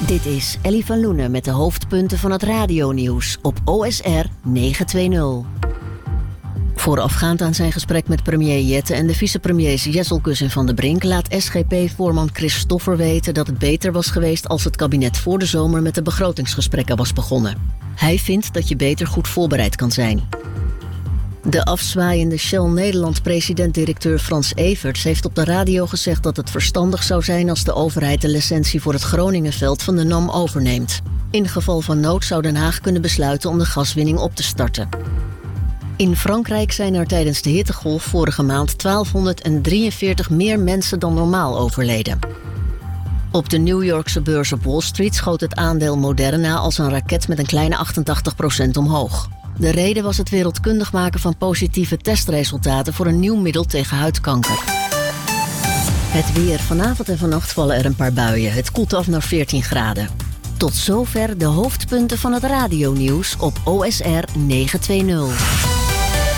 Dit is Ellie van Loenen met de hoofdpunten van het radionieuws op OSR 920. Voorafgaand aan zijn gesprek met premier Jette en de vicepremiers Jesselkus en Van der Brink laat SGP-voorman Chris Stoffer weten dat het beter was geweest als het kabinet voor de zomer met de begrotingsgesprekken was begonnen. Hij vindt dat je beter goed voorbereid kan zijn. De afzwaaiende Shell Nederland-president-directeur Frans Everts heeft op de radio gezegd dat het verstandig zou zijn als de overheid de licentie voor het Groningenveld van de NAM overneemt. In geval van nood zou Den Haag kunnen besluiten om de gaswinning op te starten. In Frankrijk zijn er tijdens de hittegolf vorige maand 1243 meer mensen dan normaal overleden. Op de New Yorkse beurs op Wall Street schoot het aandeel Moderna als een raket met een kleine 88% omhoog. De reden was het wereldkundig maken van positieve testresultaten voor een nieuw middel tegen huidkanker. Het weer. Vanavond en vannacht vallen er een paar buien. Het koelt af naar 14 graden. Tot zover de hoofdpunten van het radionieuws op OSR 920.